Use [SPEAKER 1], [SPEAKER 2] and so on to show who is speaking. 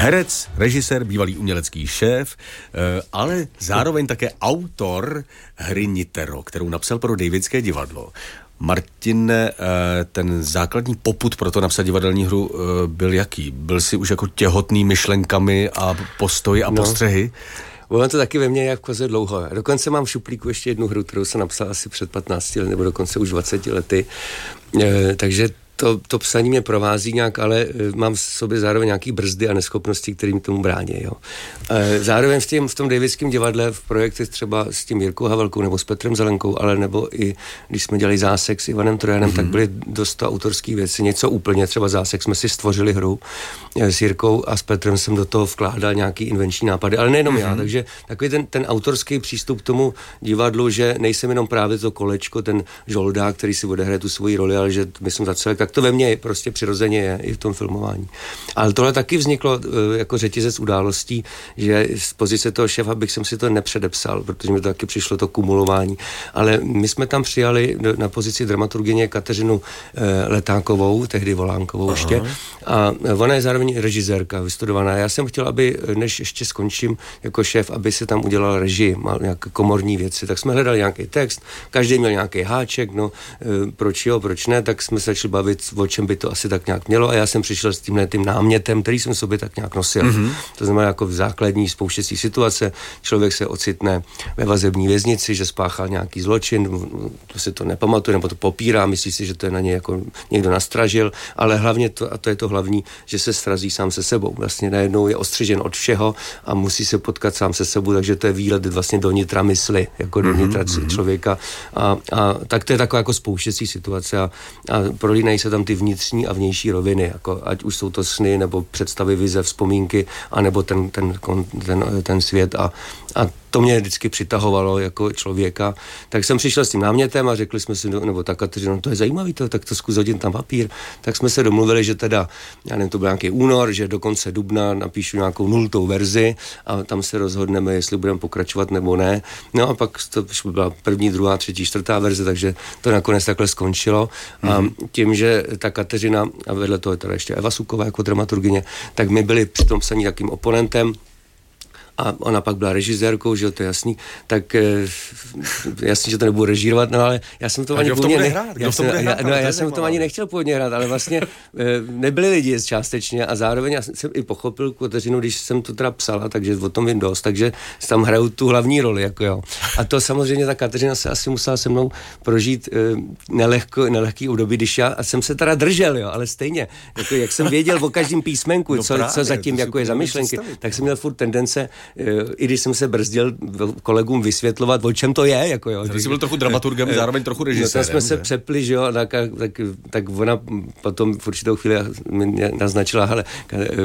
[SPEAKER 1] herec, režisér, bývalý umělecký šéf, ale zároveň také autor hry Nitero, kterou napsal pro Davidské divadlo. Martine, ten základní popud pro to napsat divadelní hru byl jaký? Byl jsi už jako těhotný myšlenkami a postoji a postřehy?
[SPEAKER 2] Bylo to taky ve mně jak koze dlouho. Dokonce mám v šuplíku ještě jednu hru, kterou jsem napsal asi před 15 lety, nebo dokonce už 20 lety. Takže to psaní mě provází nějak, ale mám v sobě zároveň nějaký brzdy a neschopnosti, kterým tomu brání. Jo. Zároveň v tom Davidském divadle v projektech třeba s tím Jirkou Havelkou nebo s Petrem Zelenkou, ale nebo i když jsme dělali Zásek s Ivanem Trojanem, tak byly dost autorský věci, něco úplně, třeba Zásek jsme si stvořili hru s Jirkou a s Petrem jsem do toho vkládal nějaký invenční nápady, ale nejenom já, takže takový ten autorský přístup k tomu divadlu, že nejsem jenom právě to kolečko, ten žoldák, který si odehraje tu svoji roli, ale že myslím za celé, tak to ve mně prostě přirozeně je i v tom filmování. Ale tohle taky vzniklo jako řetězec událostí, že z pozice toho šéfa bych jsem si to nepředepsal, protože mi to taky přišlo to kumulování. Ale my jsme tam přijali na pozici dramaturgyně Kateřinu Letákovou, tehdy Volánkovou ještě, a ona je zároveň režisérka vystudovaná. Já jsem chtěl, aby než ještě skončím jako šéf, aby se tam udělal režii, mal nějaké komorní věci, tak jsme hledali nějaký text, každý měl nějaký háček, no proč jo, proč ne, tak jsme se začali bavit, o čem by to asi tak nějak mělo a já jsem přišel s tím námětem, který jsem sobě tak nějak nosil. To znamená jako v základní spouštěcí situace, člověk se ocitne ve vazební věznici, že spáchal nějaký zločin, to si to nepamatuje, nebo to popírá, myslí si, že to je na něj jako někdo nastražil, ale hlavně to, a to je to hlavní, že se srazí sám se sebou. Vlastně najednou je ostřižen od všeho a musí se potkat sám se sebou, takže to je výlet vlastně do nitra mysli, jako do nitra člověka. A tak to je taková jako spouštěcí situace a prolínají se tam ty vnitřní a vnější roviny, jako ať už jsou to sny, nebo představy, vize, vzpomínky, anebo ten svět a to mě vždycky přitahovalo jako člověka. Tak jsem přišel s tím námětem a řekli jsme si, nebo ta Kateřina, to je zajímavý, tak to zkus hodit tam papír. Tak jsme se domluvili, že teda, já nevím, to byl nějaký únor, že do konce dubna napíšu nějakou 0. verzi a tam se rozhodneme, jestli budeme pokračovat nebo ne. No a pak to byla 1., 2., 3., 4. verze, takže to nakonec takhle skončilo. A tím, že ta Kateřina, a vedle toho je teda ještě Eva Suková jako dramaturgyně, tak my byli při tom psaní takým oponentem, a ona pak byla režisérkou, že jo, to je jasný, tak jasný, že to nebudu režírovat, no ale já jsem to ani původně já jsem to ani nechtěl původně hrát, ale vlastně nebyli lidi částečně a zároveň já jsem i pochopil Kateřinu, když jsem to teda psala, takže o tom vím dost, takže tam hraju tu hlavní roli, jako jo. A to samozřejmě ta Kateřina se asi musela se mnou prožít nelehký období, když já jsem se teda držel, jo, ale stejně, jako jak jsem věděl o každém písmenku, co zatím jako je za myšlenky, tak jsem měl furt tendence, i když jsem se brzdil kolegům vysvětlovat, o čem to je, jako jo.
[SPEAKER 1] Ty jsi byl trochu dramaturgem, zároveň trochu režisérem.
[SPEAKER 2] No, jsme se přepli, že jo, tak ona potom v určitou chvíli mě naznačila, hele,